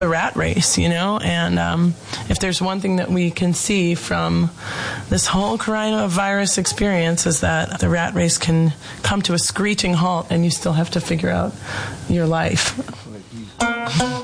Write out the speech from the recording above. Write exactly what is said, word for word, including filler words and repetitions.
the rat race, you know, and um, if there's one thing that we can see from this whole coronavirus experience is that the rat race can come to a screeching halt and you still have to figure out your life.